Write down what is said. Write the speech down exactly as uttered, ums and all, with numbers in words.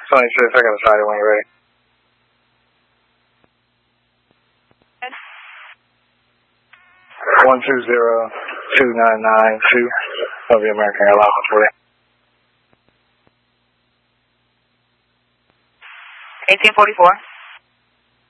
twenty-six, I got a side when you're ready. One two zero two nine nine two of the American Airlines for you. eighteen forty-four.